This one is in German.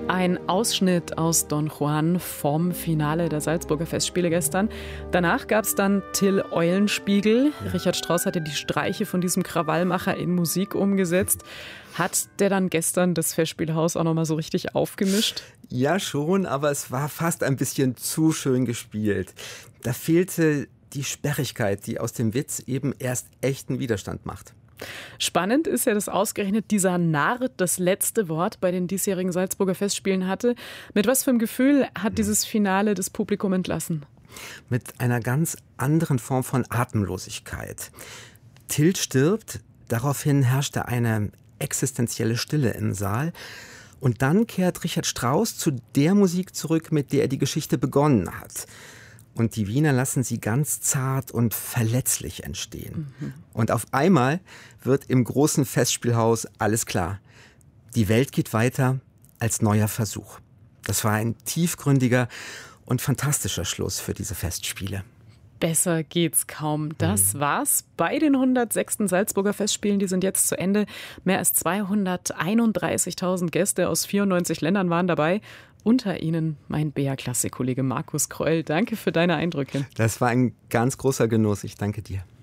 Ein Ausschnitt aus Don Juan vom Finale der Salzburger Festspiele gestern. Danach gab es dann Till Eulenspiegel. Richard Strauss hatte die Streiche von diesem Krawallmacher in Musik umgesetzt. Hat der dann gestern das Festspielhaus auch nochmal so richtig aufgemischt? Ja, schon, aber es war fast ein bisschen zu schön gespielt. Da fehlte die Sperrigkeit, die aus dem Witz eben erst echten Widerstand macht. Spannend ist ja, dass ausgerechnet dieser Narr das letzte Wort bei den diesjährigen Salzburger Festspielen hatte. Mit was für einem Gefühl hat dieses Finale das Publikum entlassen? Mit einer ganz anderen Form von Atemlosigkeit. Till stirbt, daraufhin herrschte eine existenzielle Stille im Saal. Und dann kehrt Richard Strauss zu der Musik zurück, mit der er die Geschichte begonnen hat. Und die Wiener lassen sie ganz zart und verletzlich entstehen. Und auf einmal wird im großen Festspielhaus alles klar. Die Welt geht weiter als neuer Versuch. Das war ein tiefgründiger und fantastischer Schluss für diese Festspiele. Besser geht's kaum. Das war's bei den 106. Salzburger Festspielen. Die sind jetzt zu Ende. Mehr als 231.000 Gäste aus 94 Ländern waren dabei. Unter ihnen mein BR-Klassik-Kollege Markus Kreul. Danke für deine Eindrücke. Das war ein ganz großer Genuss. Ich danke dir.